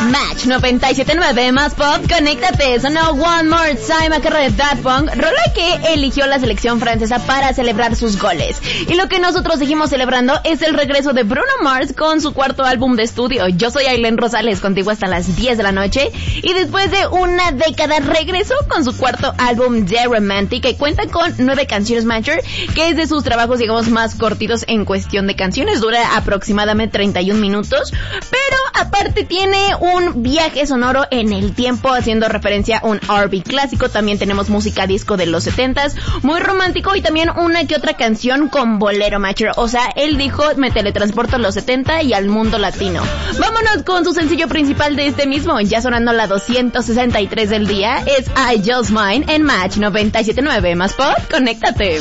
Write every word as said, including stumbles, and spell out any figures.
Match noventa y siete punto nueve más pop, conéctate. Sonó One More Time a cargo de Daft Punk, rola que eligió la selección francesa para celebrar sus goles. Y lo que nosotros seguimos celebrando es el regreso de Bruno Mars con su cuarto álbum de estudio. Yo soy Ailén Rosales, contigo hasta las diez de la noche. Y después de una década regresó con su cuarto álbum The Romantic, que cuenta con nueve canciones major, que es de sus trabajos, digamos, más cortitos en cuestión de canciones. Dura aproximadamente treinta y un minutos, pero aparte tiene un viaje sonoro en el tiempo, haciendo referencia a un R and B clásico. También tenemos música disco de los setentas, muy romántico, y también una que otra canción con bolero major. O sea, él dijo, me teletransporto a los setenta y al mundo latino. Vámonos con su sencillo principal de este mismo, ya sonando la doscientos sesenta y tres del día, es I Just Mine en Match noventa y siete punto nueve más pop, conéctate.